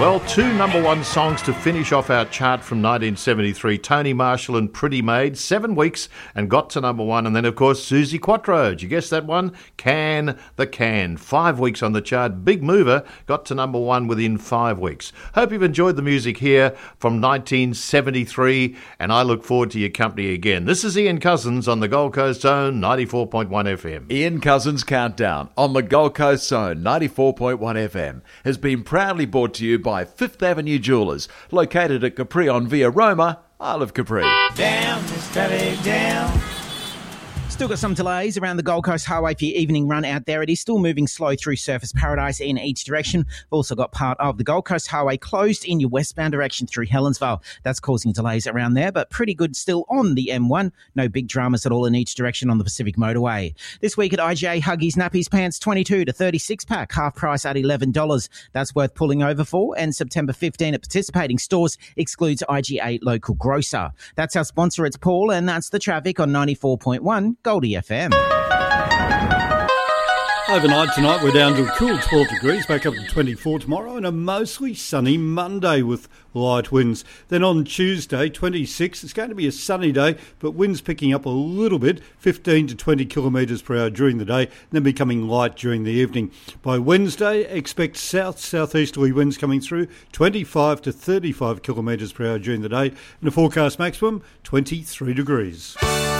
Well, two number one songs to finish off our chart from 1973. Tony Marshall and Pretty Maid, 7 weeks and got to number one. And then, of course, Suzi Quatro. Did you guess that one? Can the Can. 5 weeks on the chart. Big mover, got to number one within 5 weeks. Hope you've enjoyed the music here from 1973, and I look forward to your company again. This is Ian Cousins on the Gold Coast Zone, 94.1 FM. Ian Cousins Countdown on the Gold Coast Zone, 94.1 FM, has been proudly brought to you by Fifth Avenue Jewellers, located at Capri on Via Roma, Isle of Capri. Down, Mr. Down. Still got some delays around the Gold Coast Highway for your evening run out there. It is still moving slow through Surfers Paradise in each direction. We've also got part of the Gold Coast Highway closed in your westbound direction through Helensvale. That's causing delays around there, but pretty good still on the M1. No big dramas at all in each direction on the Pacific Motorway. This week at IGA, Huggies Nappies Pants 22 to 36 pack, half price at $11. That's worth pulling over for. And September 15 at participating stores excludes IGA local grocer. That's our sponsor, it's Paul, and that's the traffic on 94.1 Goldie FM. Overnight tonight we're down to a cool 12 degrees, back up to 24 tomorrow, and a mostly sunny Monday with light winds. Then on Tuesday, 26, it's going to be a sunny day, but winds picking up a little bit, 15 to 20 kilometres per hour during the day, then becoming light during the evening. By Wednesday, expect south-southeasterly winds coming through, 25 to 35 kilometres per hour during the day, and the forecast maximum, 23 degrees.